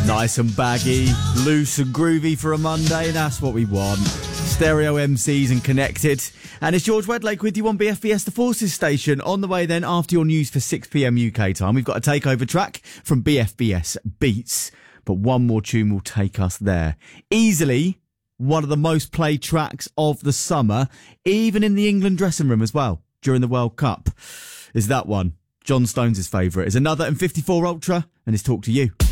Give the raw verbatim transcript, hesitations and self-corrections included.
Nice and baggy, loose and groovy for a Monday, that's what we want. Stereo M Cs and connected. And it's George Wedlake with you on B F B S The Forces station. On the way then, after your news for six p.m. U K time, we've got a takeover track from B F B S Beats. But one more tune will take us there. Easily one of the most played tracks of the summer, even in the England dressing room as well, during the World Cup, is that one. John Stones' favourite is Another and fifty-four Ultra, and it's Talk to You.